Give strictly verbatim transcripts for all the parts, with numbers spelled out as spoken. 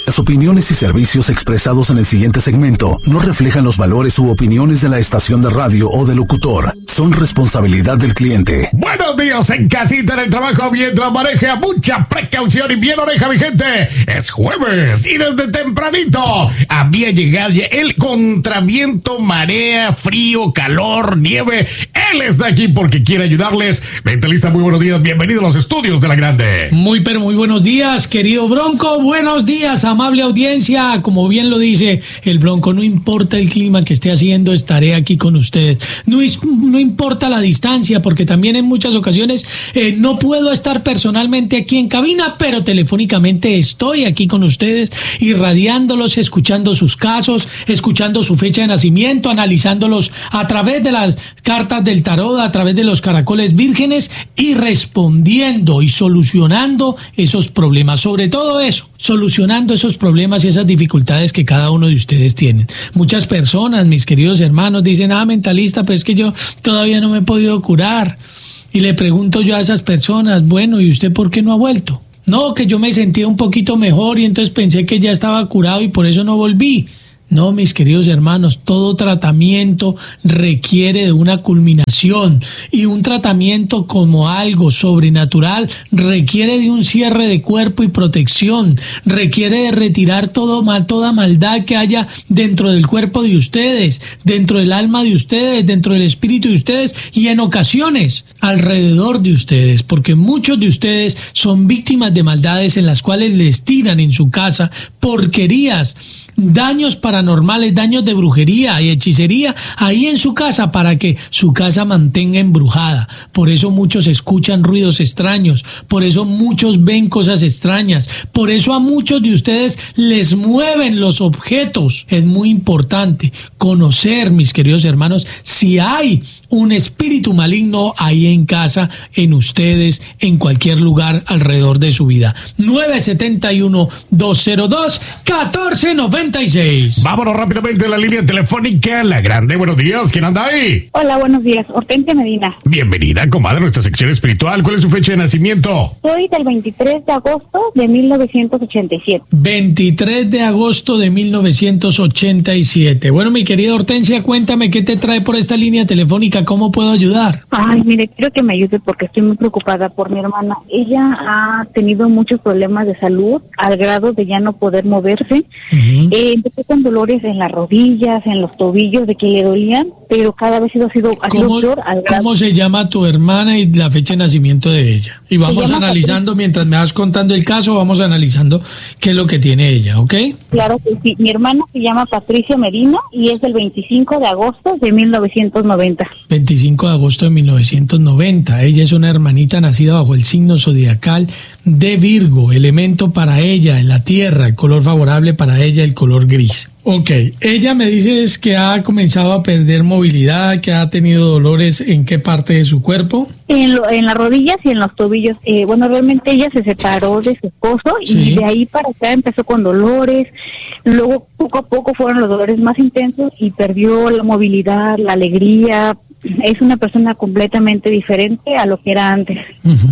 Las opiniones y servicios expresados en el siguiente segmento no reflejan los valores u opiniones de la estación de radio o del locutor. Son responsabilidad del cliente. Buenos días en casita, en el trabajo, mientras maneja. Mucha precaución y bien oreja, mi gente. Es jueves y desde tempranito había llegado ya el contraviento, marea, frío, calor, nieve. Él está aquí porque quiere ayudarles. Mentalista, muy buenos días. Bienvenido a los estudios de La Grande. Muy, pero muy buenos días, querido Bronco. Buenos días, amable audiencia. Como bien lo dice el Bronco, no importa el clima que esté haciendo, estaré aquí con ustedes. No, es, no importa la distancia, porque también en muchas ocasiones eh, no puedo estar personalmente aquí en cabina, pero telefónicamente estoy aquí con ustedes, irradiándolos, escuchando sus casos, escuchando su fecha de nacimiento, analizándolos a través de las cartas del tarot, a través de los caracoles vírgenes y respondiendo y solucionando esos problemas. Sobre todo eso, solucionando esos problemas y esas dificultades que cada uno de ustedes tienen. Muchas personas, mis queridos hermanos, dicen, ah, mentalista, pues es que yo todavía no me he podido curar. Y le pregunto yo a esas personas, bueno, ¿y usted por qué no ha vuelto? No, que yo me sentía un poquito mejor y entonces pensé que ya estaba curado y por eso no volví. No, mis queridos hermanos, todo tratamiento requiere de una culminación y un tratamiento como algo sobrenatural requiere de un cierre de cuerpo y protección, requiere de retirar todo mal, toda maldad que haya dentro del cuerpo de ustedes, dentro del alma de ustedes, dentro del espíritu de ustedes y en ocasiones alrededor de ustedes, porque muchos de ustedes son víctimas de maldades en las cuales les tiran en su casa porquerías, daños paranormales, daños de brujería y hechicería ahí en su casa para que su casa mantenga embrujada. Por eso muchos escuchan ruidos extraños, por eso muchos ven cosas extrañas, por eso a muchos de ustedes les mueven los objetos. Es muy importante conocer, mis queridos hermanos, si hay un espíritu maligno ahí en casa, en ustedes, en cualquier lugar alrededor de su vida. nueve siete uno, dos cero dos, uno cuatro nueve seis. Vámonos rápidamente a la línea telefónica La Grande. Buenos días, ¿quién anda ahí? Hola, buenos días, Hortensia Medina. Bienvenida, comadre, a nuestra sección espiritual. ¿Cuál es su fecha de nacimiento? Soy del veintitrés de agosto de mil novecientos ochenta y siete. veintitrés de agosto de mil novecientos ochenta y siete. Bueno, mi querida Hortensia, cuéntame qué te trae por esta línea telefónica, ¿cómo puedo ayudar? Ay, mire, quiero que me ayude porque estoy muy preocupada por mi hermana. Ella ha tenido muchos problemas de salud al grado de ya no poder moverse. Uh-huh. Eh, empezó con dolores en las rodillas, en los tobillos, de que le dolían, pero cada vez ha sido, ha sido peor. Al grado. ¿Cómo se llama tu hermana y la fecha de nacimiento de ella? Y vamos analizando, Patricia. Mientras me vas contando el caso, vamos analizando qué es lo que tiene ella, ¿ok? Claro que sí. Mi hermana se llama Patricia Medina y es del veinticinco de agosto de mil novecientos noventa. veinticinco de agosto de mil novecientos noventa. Ella es una hermanita nacida bajo el signo zodiacal de Virgo, elemento para ella en la tierra, el color favorable para ella, el color gris. Ok, ella me dice que ha comenzado a perder movilidad, que ha tenido dolores en qué parte de su cuerpo. En, lo, en las rodillas y en los tobillos. Eh, bueno, realmente ella se separó de su esposo y sí. De ahí para acá empezó con dolores. Luego poco a poco fueron los dolores más intensos y perdió la movilidad, la alegría. Es una persona completamente diferente a lo que era antes. Uh-huh.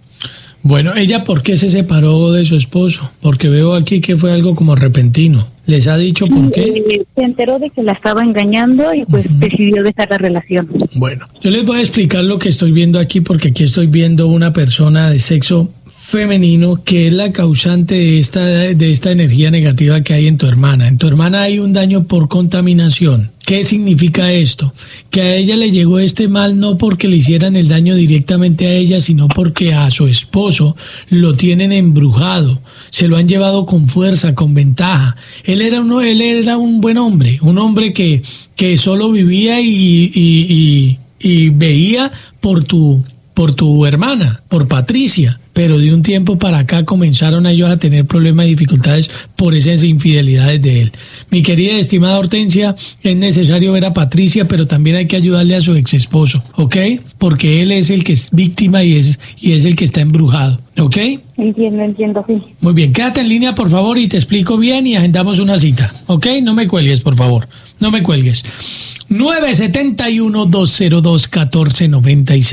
Bueno, ¿ella por qué se separó de su esposo? Porque veo aquí que fue algo como repentino. ¿Les ha dicho por qué? Eh, se enteró de que la estaba engañando y pues uh-huh. decidió dejar la relación. Bueno, yo les voy a explicar lo que estoy viendo aquí porque aquí estoy viendo una persona de sexo femenino que es la causante de esta, de esta energía negativa que hay en tu hermana. En tu hermana hay un daño por contaminación. ¿Qué significa esto? Que a ella le llegó este mal no porque le hicieran el daño directamente a ella, sino porque a su esposo lo tienen embrujado, se lo han llevado con fuerza, con ventaja. Él era un, él era un buen hombre, un hombre que, que solo vivía y, y, y, y veía por tu, por tu hermana, por Patricia. Pero de un tiempo para acá comenzaron ellos a tener problemas y dificultades por esas infidelidades de él. Mi querida y estimada Hortensia, es necesario ver a Patricia, pero también hay que ayudarle a su ex esposo, ¿ok? Porque él es el que es víctima y es, y es el que está embrujado, ¿ok? Entiendo, entiendo, sí. Muy bien, quédate en línea, por favor, y te explico bien y agendamos una cita, ¿ok? No me cuelgues, por favor, no me cuelgues. nueve siete uno, dos cero dos, uno cuatro nueve seis.